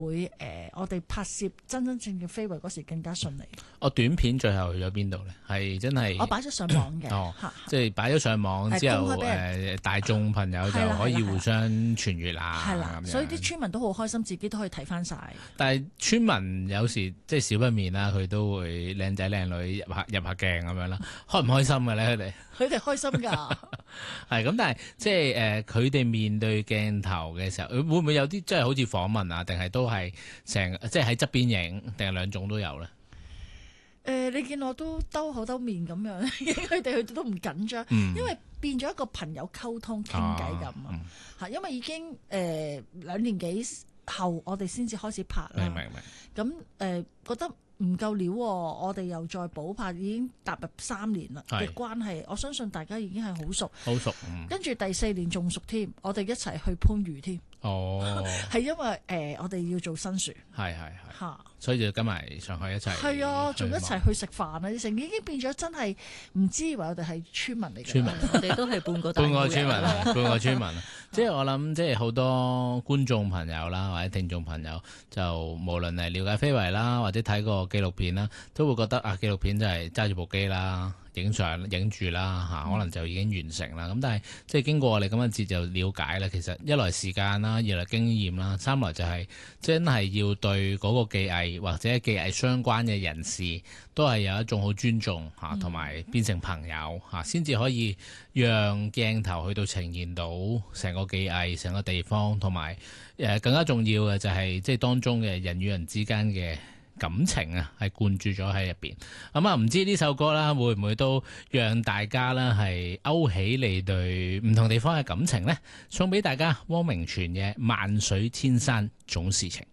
會我哋拍攝真正飛圍嗰時更加順利。 我短片最後去咗邊度咧？係真係我擺咗上網嘅， 即係擺咗上網之後， 公開俾人大眾朋友就可以互相傳閱啦。 係啦，所以啲村民都好開心，自己都可以睇翻晒。 但係村民有時即係少不免啦，佢都會靚仔靚女入下鏡咁樣啦，開唔開心嘅咧？ 佢哋開心㗎。 係咁，但係即係佢哋面對鏡頭嘅時候，會唔會有啲即係好似訪問啊？定係都係即係喺側邊影，定係兩種都有咧？ 你見我都兜口兜面咁樣，佢哋都唔緊張，因為變咗一個朋友溝通傾偈咁啊。因為已經2年幾後，我哋先至開始拍啦。 明。 咁覺得唔夠料喎，我哋又再補拍，已經踏入3年啦嘅關係，我相信大家已經係好熟。好熟。跟住第4年仲熟添，我哋一齊去番禺添。哦，係因為我哋要做新船。係嚇。所以就跟埋上去一齊。係啊，仲一齊去食飯啊！成已經變咗真係唔知以為我哋係村民嚟嘅。村民， 我哋都係半個村民。 半個村民。即係我諗，即係好多觀眾朋友啦，或者聽眾朋友，就無論係了解非遺啦，或者睇個紀錄片啦，都會覺得啊，紀錄片就係揸住部機啦，影相影住啦嚇，可能就已經完成啦。咁但係即係經過我哋咁嘅節就了解啦，其實一來時間啦，二來經驗啦，三來就係真係要對嗰個技藝或者技藝相關嘅人士都係有一種好尊重嚇，同埋變成朋友嚇，先至可以讓鏡頭去到呈現到成個技藝、成個地方，同埋更加重要嘅就係即係當中嘅人與人之間嘅感情啊，係灌注咗喺入邊。咁啊，唔知呢首歌啦，會唔會都讓大家啦係勾起你對唔同地方嘅感情呢？送俾大家汪明荃嘅《萬水千山總是情》。